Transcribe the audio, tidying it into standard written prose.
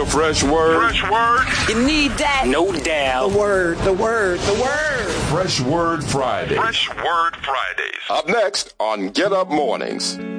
a fresh word? Fresh word? You need that. No doubt. The word. Fresh Word Friday. Fresh Word Fridays. Up next on Get Up Mornings.